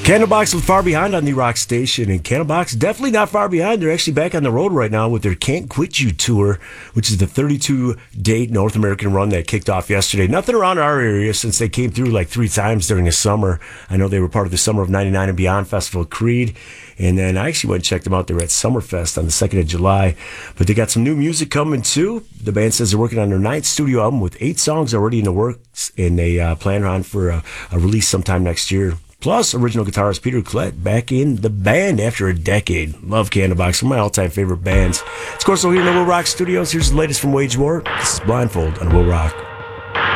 Candlebox with Far Behind on the Rock Station, and Candlebox definitely not far behind. They're actually back on the road right now with their Can't Quit You tour, which is the 32-date North American run that kicked off yesterday. Nothing around our area since they came through like 3 times during the summer. I know they were part of the Summer of 99 and Beyond Festival at Creed, and then I actually went and checked them out. They were at Summerfest on the 2nd of July, but they got some new music coming too. The band says they're working on their 9th studio album with 8 songs already in the works, and they plan on for a release sometime next year. Plus, original guitarist Peter Klett back in the band after a decade. Love Candlebox, one of my all-time favorite bands. Of course, we're here in the Will Rock Studios. Here's the latest from Wage War. This is Blindfold on Will Rock.